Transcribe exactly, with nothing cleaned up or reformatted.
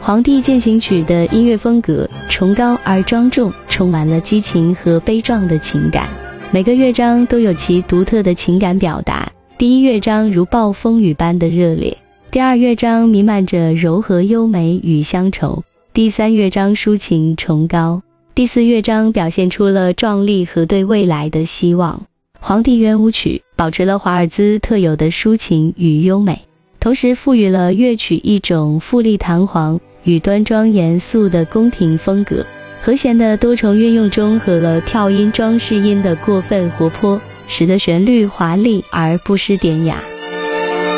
皇帝践行曲的音乐风格崇高而庄重，充满了激情和悲壮的情感，每个乐章都有其独特的情感表达。第一乐章如暴风雨般的热烈，第二乐章弥漫着柔和优美与乡愁，第三乐章抒情崇高，第四乐章表现出了壮丽和对未来的希望。皇帝圆舞曲保持了华尔兹特有的抒情与优美，同时赋予了乐曲一种富丽堂皇与端庄严肃的宫廷风格。和弦的多重运用中和了跳音装饰音的过分活泼，使得旋律华丽而不失典雅。